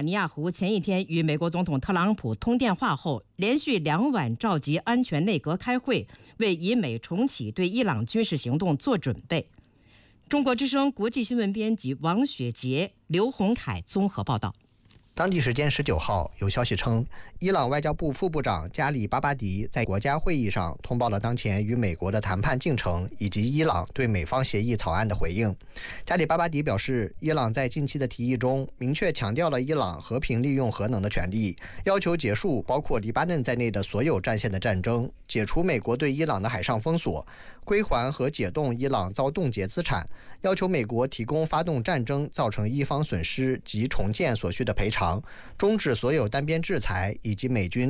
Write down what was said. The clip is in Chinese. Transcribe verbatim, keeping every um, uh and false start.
塔尼亚胡前一天与美国总统特朗普通电话后，连续两晚召集安全内阁开会，为以美重启对伊朗军事行动做准备。中国之声国际新闻编辑王雪杰、刘洪凯综合报道。 当地时间十九号，有消息称，伊朗外交部副部长加里巴巴迪在国家会议上通报了当前与美国的谈判进程以及伊朗对美方协议草案的回应。加里巴巴迪表示，伊朗在近期的提议中明确强调了伊朗和平利用核能的权利，要求结束包括黎巴嫩在内的所有战线的战争，解除美国对伊朗的海上封锁，归还和解冻伊朗遭冻结资产，要求美国提供发动战争造成伊方损失及重建所需的赔偿，终止所有单边制裁以及美军